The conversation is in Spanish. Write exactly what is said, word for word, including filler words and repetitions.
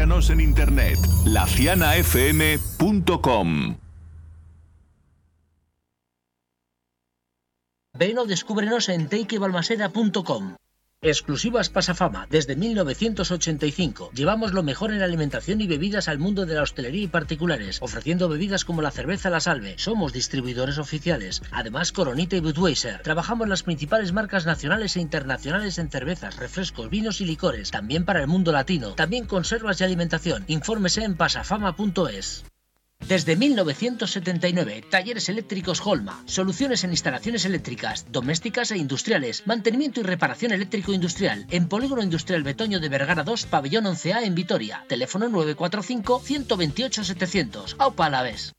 Visítanos en internet, la ciana f m punto com. Ven o descúbrenos en teike balmaseda punto com. Exclusivas Pasafama. Desde mil novecientos ochenta y cinco llevamos lo mejor en alimentación y bebidas al mundo de la hostelería y particulares, ofreciendo bebidas como la cerveza La Salve. Somos distribuidores oficiales. Además, Coronita y Budweiser. Trabajamos las principales marcas nacionales e internacionales en cervezas, refrescos, vinos y licores. También para el mundo latino. También conservas y alimentación. Infórmese en pasafama punto es. Desde mil novecientos setenta y nueve, Talleres Eléctricos Holma. Soluciones en instalaciones eléctricas, domésticas e industriales. Mantenimiento y reparación eléctrico industrial. En Polígono Industrial Betoño de Vergara dos, Pabellón once A en Vitoria. Teléfono nueve cuatro cinco, uno dos ocho, setecientos. ¡Aupa a la vez!